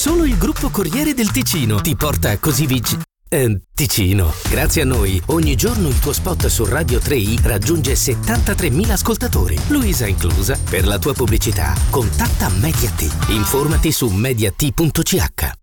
Solo il gruppo Corriere del Ticino ti porta così Ticino. Grazie a noi, ogni giorno il tuo spot su Radio 3i raggiunge 73.000 ascoltatori. Luisa inclusa. Per la tua pubblicità, contatta Media T. Informati su mediat.ch.